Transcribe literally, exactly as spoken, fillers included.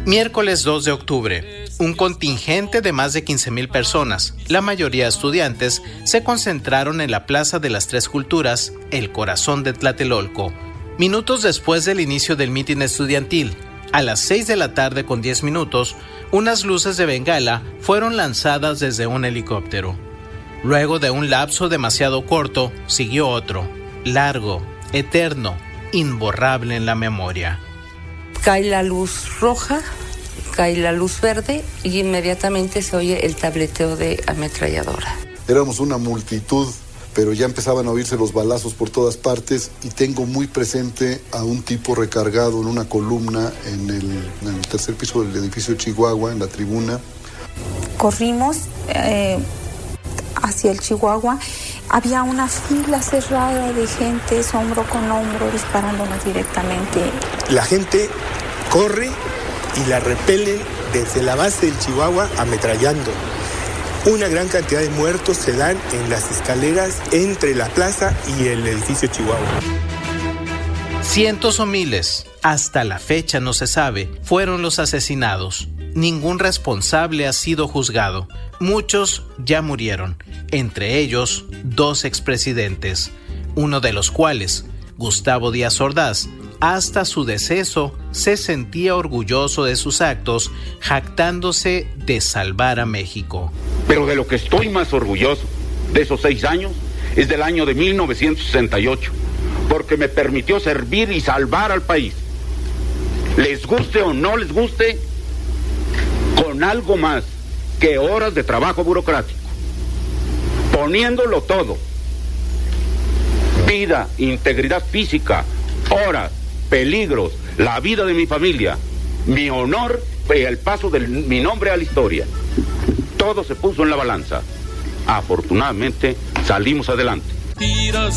Miércoles dos de octubre, un contingente de más de quince mil personas, la mayoría estudiantes, se concentraron en la Plaza de las Tres Culturas, el corazón de Tlatelolco. Minutos después del inicio del mitin estudiantil, a las seis de la tarde con diez minutos, unas luces de bengala fueron lanzadas desde un helicóptero. Luego de un lapso demasiado corto, siguió otro, largo, eterno, imborrable en la memoria. Cae la luz roja, cae la luz verde y inmediatamente se oye el tableteo de ametralladora. Éramos una multitud, pero ya empezaban a oírse los balazos por todas partes y tengo muy presente a un tipo recargado en una columna en el, en el tercer piso del edificio Chihuahua, en la tribuna. Corrimos eh, hacia el Chihuahua. Había una fila cerrada de gente, hombro con hombro, disparándonos directamente. La gente corre y la repelen desde la base del Chihuahua ametrallando. Una gran cantidad de muertos se dan en las escaleras entre la plaza y el edificio Chihuahua. Cientos o miles, hasta la fecha no se sabe, fueron los asesinados. Ningún responsable ha sido juzgado. Muchos ya murieron, entre ellos dos expresidentes, uno de los cuales, Gustavo Díaz Ordaz, hasta su deceso se sentía orgulloso de sus actos, jactándose de salvar a México. Pero de lo que estoy más orgulloso de esos seis años es del año de mil novecientos sesenta y ocho, porque me permitió servir y salvar al país. Les guste o no les guste, con algo más que horas de trabajo burocrático, poniéndolo todo, vida, integridad física, horas, peligros, la vida de mi familia, mi honor y el paso de mi nombre a la historia. Todo se puso en la balanza. Afortunadamente salimos adelante. Tiras